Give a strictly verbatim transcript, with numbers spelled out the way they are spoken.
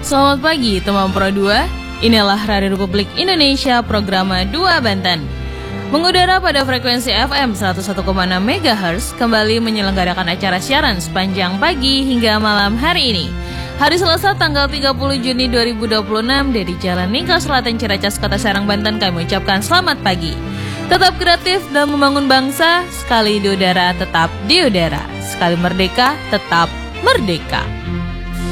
Selamat pagi teman Pro dua, inilah Radio Republik Indonesia program dua Banten. Mengudara pada frekuensi F M seratus satu koma enam megahertz, kembali menyelenggarakan acara siaran sepanjang pagi hingga malam hari ini. Hari Selasa tanggal tiga puluh Juni dua ribu dua puluh enam dari Jalan Ningrat Selatan Ciracas, Kota Serang, Banten, kami ucapkan selamat pagi. Tetap kreatif dalam membangun bangsa, sekali di udara tetap di udara, sekali merdeka tetap merdeka.